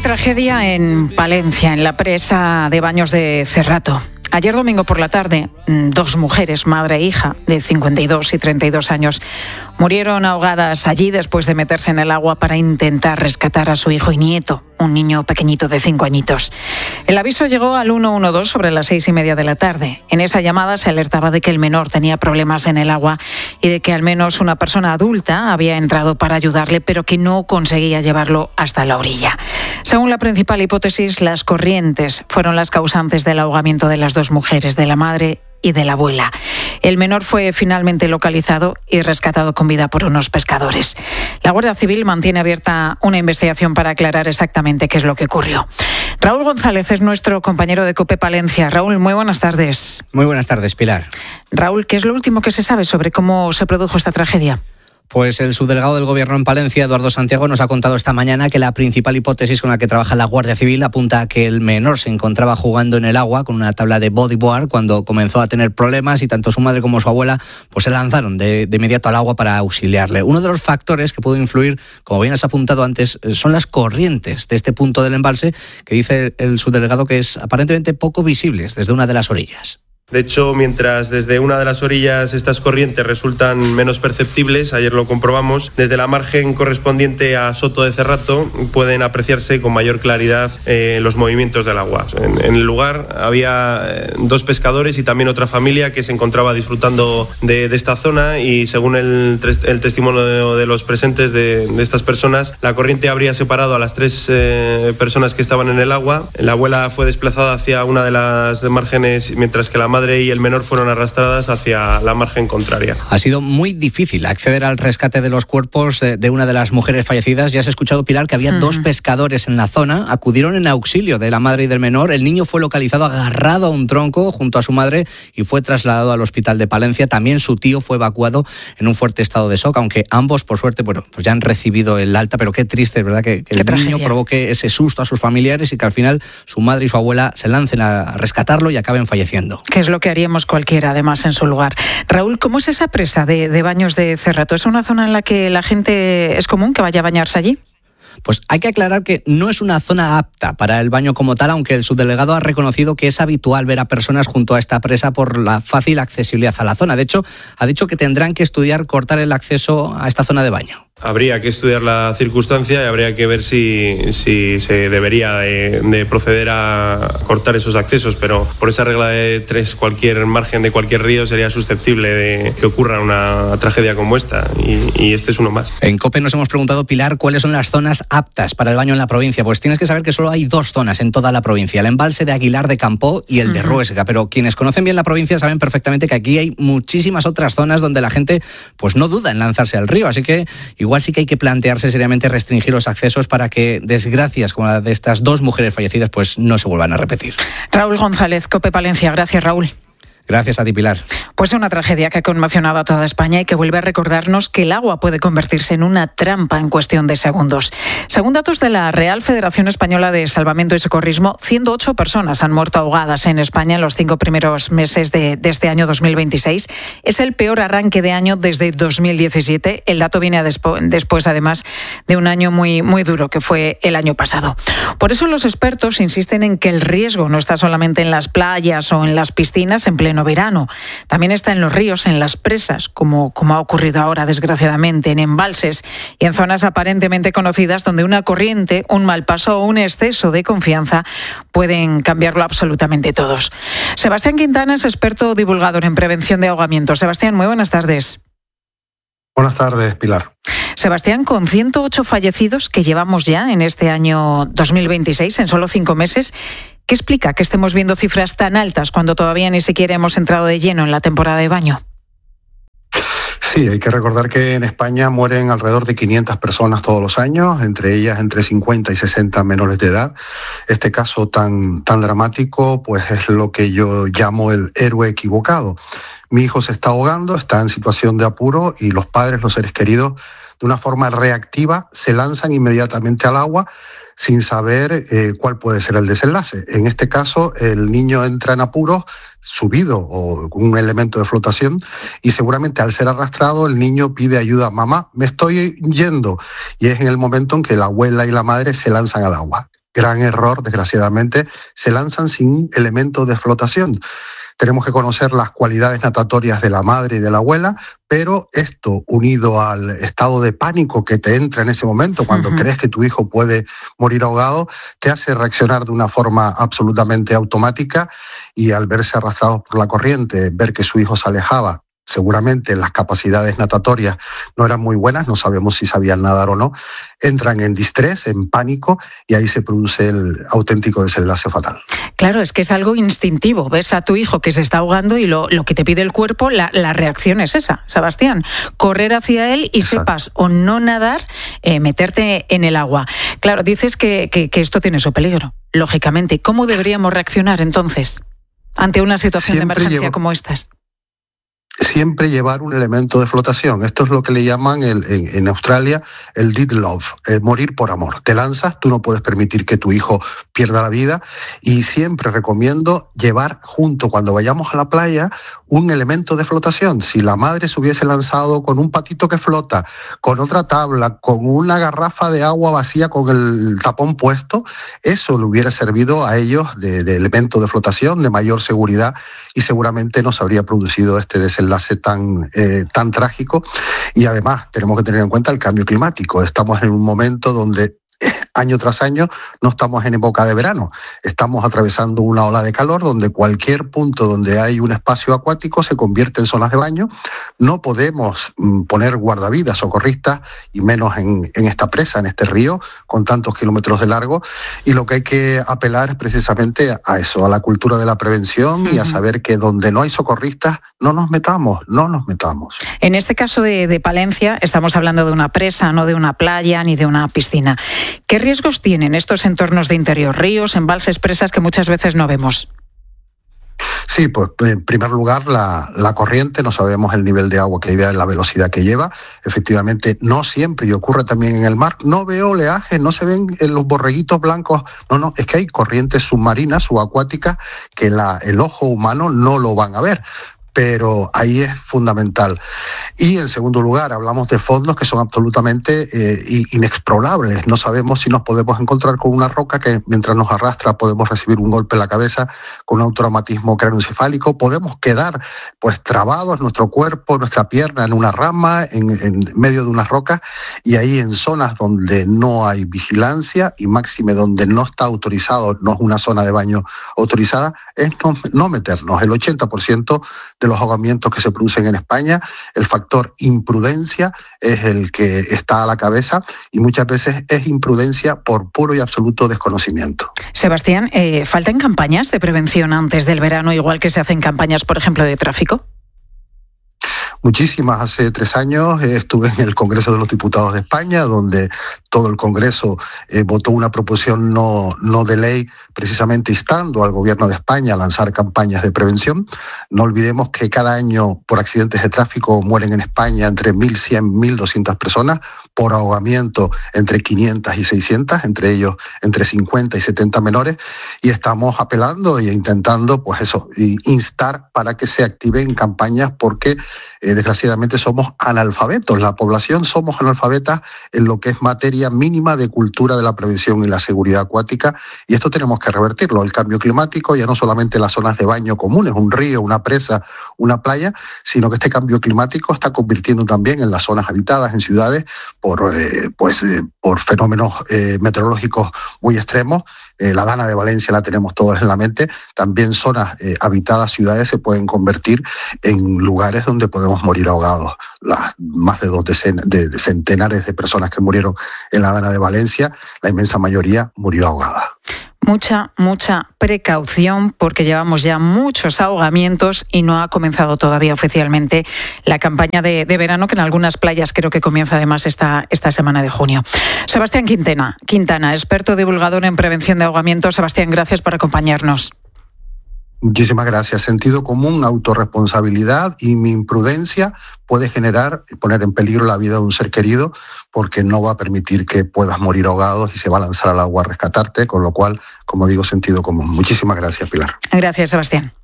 tragedia en Palencia, en la presa de Baños de Cerrato. Ayer domingo por la tarde, dos mujeres, madre e hija, de 52 y 32 años, murieron ahogadas allí después de meterse en el agua para intentar rescatar a su hijo y nieto, un niño pequeñito de 5 añitos. El aviso llegó al 112 sobre las 6:30 de la tarde. En esa llamada se alertaba de que el menor tenía problemas en el agua y de que al menos una persona adulta había entrado para ayudarle, pero que no conseguía llevarlo hasta la orilla. Según la principal hipótesis, las corrientes fueron las causantes del ahogamiento de las dos mujeres, de la madre y de la abuela. El menor fue finalmente localizado y rescatado con vida por unos pescadores. La Guardia Civil mantiene abierta una investigación para aclarar exactamente qué es lo que ocurrió. Raúl González es nuestro compañero de COPE Palencia. Raúl, muy buenas tardes. Muy buenas tardes, Pilar. Raúl, ¿qué es lo último que se sabe sobre cómo se produjo esta tragedia? Pues el subdelegado del Gobierno en Palencia, Eduardo Santiago, nos ha contado esta mañana que la principal hipótesis con la que trabaja la Guardia Civil apunta a que el menor se encontraba jugando en el agua con una tabla de bodyboard cuando comenzó a tener problemas y tanto su madre como su abuela pues se lanzaron de inmediato al agua para auxiliarle. Uno de los factores que pudo influir, como bien has apuntado antes, son las corrientes de este punto del embalse, que dice el subdelegado que es aparentemente poco visibles desde una de las orillas. De hecho, mientras desde una de las orillas estas corrientes resultan menos perceptibles, ayer lo comprobamos, desde la margen correspondiente a Soto de Cerrato pueden apreciarse con mayor claridad los movimientos del agua. En el lugar había dos pescadores y también otra familia que se encontraba disfrutando de esta zona y según el testimonio de los presentes de estas personas, la corriente habría separado a las tres personas que estaban en el agua. La abuela fue desplazada hacia una de las márgenes, mientras que la madre y el menor fueron arrastradas hacia la margen contraria. Ha sido muy difícil acceder al rescate de los cuerpos de una de las mujeres fallecidas. Ya has escuchado, Pilar, que había dos pescadores en la zona. Acudieron en auxilio de la madre y del menor. El niño fue localizado agarrado a un tronco junto a su madre y fue trasladado al hospital de Palencia. También su tío fue evacuado en un fuerte estado de shock, aunque ambos, por suerte, pues ya han recibido el alta. Pero qué triste, ¿verdad? Que el niño provoque ese susto a sus familiares y que al final su madre y su abuela se lancen a rescatarlo y acaben falleciendo. ¿Qué es lo que haríamos cualquiera, además, en su lugar? Raúl, ¿cómo es esa presa de Baños de Cerrato? ¿Es una zona en la que la gente es común que vaya a bañarse allí? Pues hay que aclarar que no es una zona apta para el baño como tal, aunque el subdelegado ha reconocido que es habitual ver a personas junto a esta presa por la fácil accesibilidad a la zona. De hecho, ha dicho que tendrán que estudiar cortar el acceso a esta zona de baño. Habría que estudiar la circunstancia y habría que ver si se debería de proceder a cortar esos accesos, pero por esa regla de 3, cualquier margen de cualquier río sería susceptible de que ocurra una tragedia como esta, y este es uno más. En COPE nos hemos preguntado, Pilar, ¿cuáles son las zonas aptas para el baño en la provincia? Pues tienes que saber que solo hay dos zonas en toda la provincia, el embalse de Aguilar de Campoo y el de Ruesga, pero quienes conocen bien la provincia saben perfectamente que aquí hay muchísimas otras zonas donde la gente pues no duda en lanzarse al río, así que igual sí que hay que plantearse seriamente restringir los accesos para que desgracias como la de estas dos mujeres fallecidas pues no se vuelvan a repetir. Raúl González, COPE Palencia. Gracias, Raúl. Gracias a ti, Pilar. Pues una tragedia que ha conmocionado a toda España y que vuelve a recordarnos que el agua puede convertirse en una trampa en cuestión de segundos. Según datos de la Real Federación Española de Salvamento y Socorrismo, 108 personas han muerto ahogadas en España en los 5 primeros meses de este año 2026. Es el peor arranque de año desde 2017. El dato viene después, además, de un año muy, muy duro, que fue el año pasado. Por eso los expertos insisten en que el riesgo no está solamente en las playas o en las piscinas en pleno verano. También está en los ríos, en las presas, como ha ocurrido ahora, desgraciadamente, en embalses y en zonas aparentemente conocidas donde una corriente, un mal paso o un exceso de confianza pueden cambiarlo absolutamente todos. Sebastián Quintana es experto divulgador en prevención de ahogamiento. Sebastián, muy buenas tardes. Buenas tardes, Pilar. Sebastián, con 108 fallecidos que llevamos ya en este año 2026, en solo 5 meses, ¿qué explica que estemos viendo cifras tan altas cuando todavía ni siquiera hemos entrado de lleno en la temporada de baño? Sí, hay que recordar que en España mueren alrededor de 500 personas todos los años, entre ellas entre 50 y 60 menores de edad. Este caso tan dramático pues es lo que yo llamo el héroe equivocado. Mi hijo se está ahogando, está en situación de apuro y los padres, los seres queridos, de una forma reactiva se lanzan inmediatamente al agua sin saber cuál puede ser el desenlace. En este caso, el niño entra en apuros subido o con un elemento de flotación y seguramente al ser arrastrado el niño pide ayuda. Mamá, me estoy yendo. Y es en el momento en que la abuela y la madre se lanzan al agua. gran error, desgraciadamente, se lanzan sin elemento de flotación. Tenemos que conocer las cualidades natatorias de la madre y de la abuela, pero esto, unido al estado de pánico que te entra en ese momento, cuando crees que tu hijo puede morir ahogado, te hace reaccionar de una forma absolutamente automática, y al verse arrastrados por la corriente, ver que su hijo se alejaba, seguramente las capacidades natatorias no eran muy buenas, no sabemos si sabían nadar o no, entran en distrés, en pánico, y ahí se produce el auténtico desenlace fatal. Claro, es que es algo instintivo. Ves a tu hijo que se está ahogando y lo que te pide el cuerpo, la reacción es esa, Sebastián. Correr hacia él y Exacto. Sepas o no nadar, meterte en el agua. Claro, dices que esto tiene su peligro, lógicamente. ¿Cómo deberíamos reaccionar entonces ante una situación de emergencia como estas? Siempre llevar un elemento de flotación. Esto es lo que le llaman en Australia el dead love, morir por amor. Te lanzas, tú no puedes permitir que tu hijo pierda la vida, y siempre recomiendo llevar junto, cuando vayamos a la playa, un elemento de flotación. Si la madre se hubiese lanzado con un patito que flota, con otra tabla, con una garrafa de agua vacía con el tapón puesto, eso le hubiera servido a ellos de elemento de flotación, de mayor seguridad, y seguramente no se habría producido este desenlace tan trágico. Y además tenemos que tener en cuenta el cambio climático. Estamos en un momento donde año tras año no estamos en época de verano, estamos atravesando una ola de calor donde cualquier punto donde hay un espacio acuático se convierte en zonas de baño. No podemos poner guardavidas, socorristas, y menos en esta presa, en este río con tantos kilómetros de largo, y lo que hay que apelar es precisamente a eso, a la cultura de la prevención y a saber que donde no hay socorristas no nos metamos. En este caso de Palencia estamos hablando de una presa, no de una playa ni de una piscina. ¿Qué riesgos tienen estos entornos de interior, ríos, embalses, presas que muchas veces no vemos? Sí, pues en primer lugar la corriente, no sabemos el nivel de agua que lleva, la velocidad que lleva. Efectivamente, no siempre, y ocurre también en el mar, no veo oleaje, no se ven los borreguitos blancos. No, es que hay corrientes submarinas, subacuáticas, que el ojo humano no lo van a ver. Pero ahí es fundamental. Y en segundo lugar, hablamos de fondos que son absolutamente inexplorables. No sabemos si nos podemos encontrar con una roca que mientras nos arrastra podemos recibir un golpe en la cabeza con un traumatismo craneoencefálico. Podemos quedar pues trabados, nuestro cuerpo, nuestra pierna en una rama, en medio de unas rocas, y ahí en zonas donde no hay vigilancia y máxime donde no está autorizado, no es una zona de baño autorizada, es no meternos. El 80% de los ahogamientos que se producen en España, el factor imprudencia es el que está a la cabeza, y muchas veces es imprudencia por puro y absoluto desconocimiento. Sebastián, ¿faltan campañas de prevención antes del verano, igual que se hacen campañas, por ejemplo, de tráfico? Muchísimas. Hace 3 años estuve en el Congreso de los Diputados de España, donde todo el Congreso votó una proposición no de ley, precisamente instando al Gobierno de España a lanzar campañas de prevención. No olvidemos que cada año por accidentes de tráfico mueren en España entre 1.100 y 1.200 personas, por ahogamiento entre 500 y 600, entre ellos entre 50 y 70 menores, y estamos apelando e intentando instar para que se activen campañas, porque desgraciadamente somos analfabetos, la población somos analfabetas en lo que es materia mínima de cultura de la prevención y la seguridad acuática, y esto tenemos que revertirlo. El cambio climático, ya no solamente las zonas de baño comunes, un río, una presa, una playa, sino que este cambio climático está convirtiendo también en las zonas habitadas, en ciudades, por fenómenos meteorológicos muy extremos. La Dana de Valencia la tenemos todos en la mente. También zonas habitadas, ciudades, se pueden convertir en lugares donde podemos morir ahogados. Las más de centenares de personas que murieron en la Dana de Valencia, la inmensa mayoría murió ahogada. Mucha precaución, porque llevamos ya muchos ahogamientos y no ha comenzado todavía oficialmente la campaña de verano, que en algunas playas creo que comienza además esta semana de junio. Sebastián Quintana, experto divulgador en prevención de ahogamientos. Sebastián, gracias por acompañarnos. Muchísimas gracias. Sentido común, autorresponsabilidad, y mi imprudencia puede generar y poner en peligro la vida de un ser querido, porque no va a permitir que puedas morir ahogado y se va a lanzar al agua a rescatarte, con lo cual, como digo, sentido común. Muchísimas gracias, Pilar. Gracias, Sebastián.